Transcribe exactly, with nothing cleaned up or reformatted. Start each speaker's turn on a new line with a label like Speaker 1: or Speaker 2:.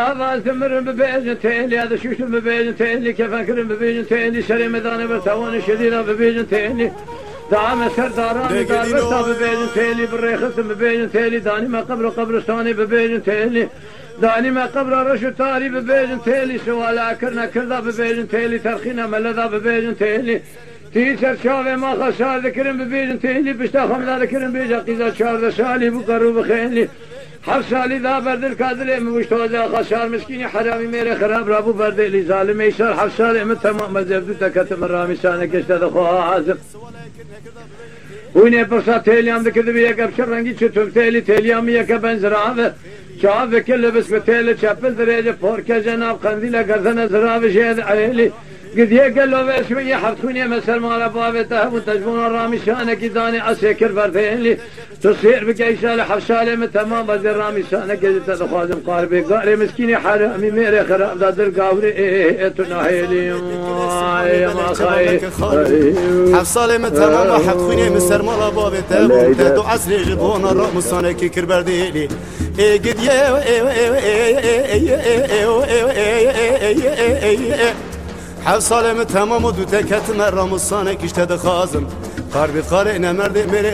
Speaker 1: هذا ثمر ببيجن تيلي هذا شوش ببيجن تيلي كيف أكرم ببيجن تيلي شري مداني برتواني شديدة ببيجن تيلي دعم سرداراني دار برتا ببيجن تيلي بالريخص ببيجن تيلي داني ما قبر قبرستاني ببيجن تيلي داني ما قبر رشد تاري ببيجن تيلي سوالا كرنا كردا ببيجن تيلي ترخينا ملذا ببيجن تيلي تيسر شافي ما خسار ذكرن ببيجن تيلي بشتا خمدا ذكرن بيجا قيزا شار شالي بقرو بخيلي حفصالي ذا برد الكادري موشتوزا خسار مسكيني حرامي ميري خراب رابو برد اللي ظالم يسار حفصالي من تمام مزبدو تكتم الرامي سانك اشتاد خوها عازم ويني برسا تيليام ذكر بيك ابشر رنگي چتم تيلي تيليام يك بنزراوه شاف كل بس بتيل چپل درجه فورك جناب قنديله گردن زراوه شهد عيلي قد يقل له باسمي حفتوني مثل ما ربابته وتجبون الرامي شانك داني اسكر بردين تصير بكيسال حفصالي من تمام بدر رامي شانك قد تخازم قاربي قاري مسكيني حرامي ميري خراب دادر قاوري ايه تناهيلي يا ما خاي
Speaker 2: حفصالي من تمام حفتوني مثل ما ربابته وتدو عسل جبون الرامي شانك كر بردين ايه قد يا حفصالي من تمام ودو تكت مرة مصانك اشتد خازم قاربي قارئنا مرد